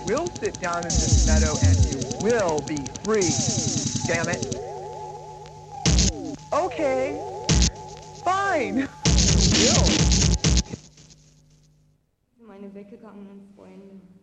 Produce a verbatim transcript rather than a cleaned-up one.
will sit down in this meadow and you will be free. Damn it. Okay. Fine. You will. Meine weggegangenen Freunde.